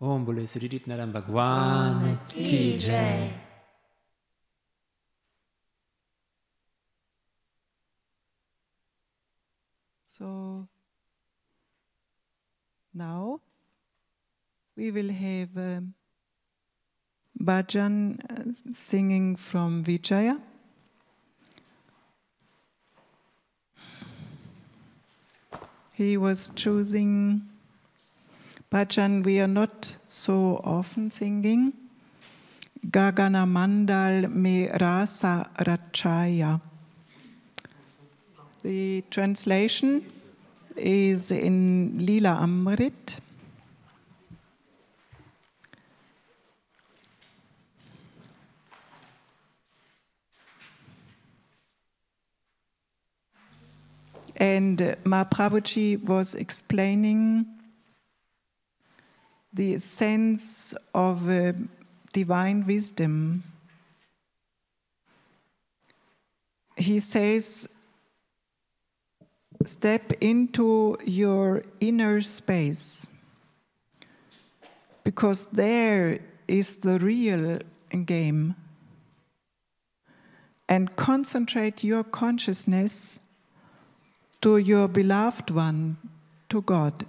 Om Bole Sri Ripnaram Bhagwan Ki Jai. So now we will have bhajan singing from Vijaya. He was choosing bhajan we are not so often singing. Gagana Mandal Me Rasa Rachaya. The translation is in Lila Amrit. And Mahaprabhuji was explaining the sense of divine wisdom. He says, step into your inner space, because there is the real game. And concentrate your consciousness to your beloved one, to God.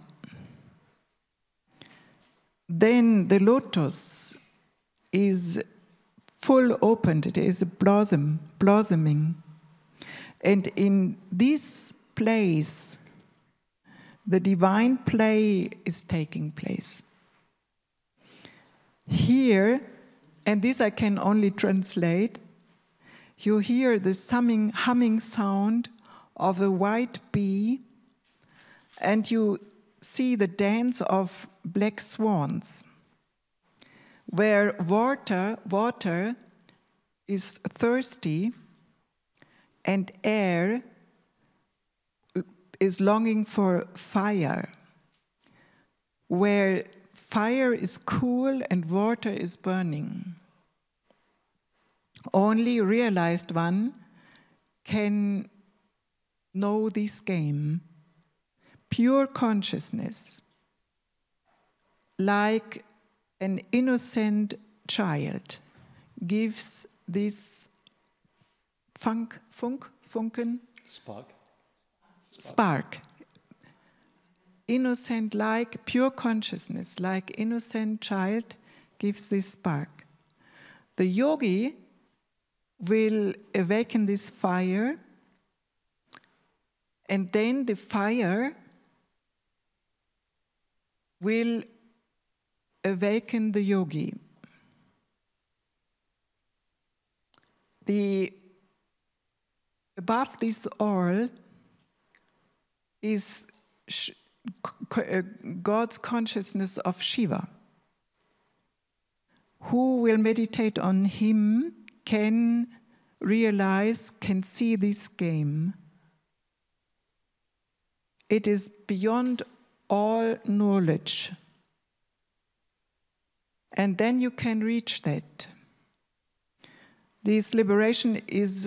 Then the lotus is full opened, it is blossoming. And in this place, the divine play is taking place. Here, and this I can only translate, you hear the humming sound of a white bee, and you see the dance of black swans, where water is thirsty and air is longing for fire, where fire is cool and water is burning. Only realized one can know this game. Pure consciousness, like an innocent child, gives this spark. Innocent, like pure consciousness, like innocent child, gives this spark. The yogi will awaken this fire, and then the fire will awaken the yogi. Above this all is God's consciousness of Shiva. Who will meditate on him can realize, can see this game. It is beyond all knowledge. And then you can reach that. This liberation is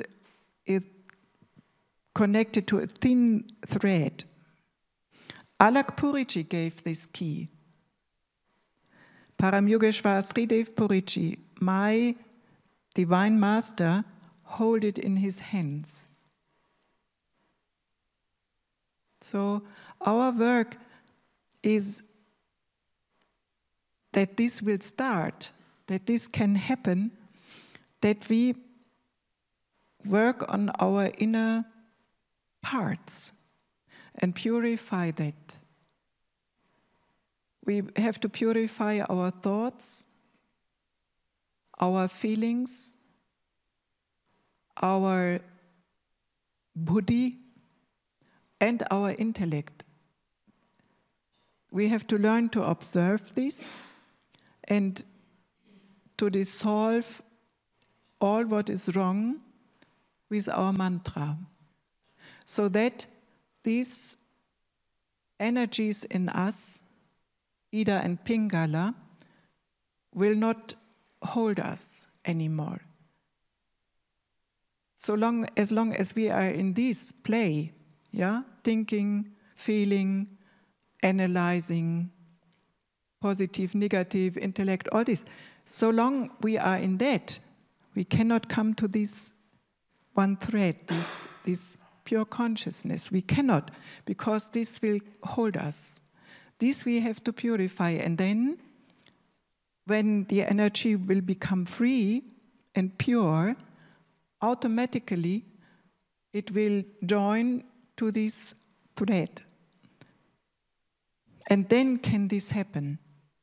connected to a thin thread. Alak Puriji gave this key. Param-Yogeshwar Sridev Puriji, my divine master, hold it in his hands. So our work is that this will start, that this can happen, that we work on our inner parts and purify that. We have to purify our thoughts, our feelings, our buddhi, and our intellect. We have to learn to observe this and to dissolve all what is wrong with our mantra, so that these energies in us, Ida and Pingala, will not hold us anymore. As long as we are in this play, thinking, feeling, analyzing, positive, negative, intellect, all this. So long we are in that, we cannot come to this one thread, this pure consciousness. We cannot, because this will hold us. This we have to purify, and then when the energy will become free and pure, automatically it will join to this thread. And then can this happen?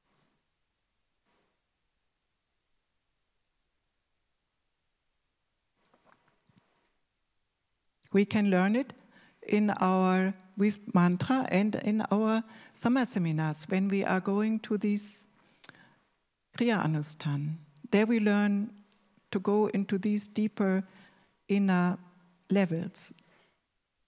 We can learn it in our with mantra and in our summer seminars when we are going to this Kriya Anustan. There we learn to go into these deeper inner levels.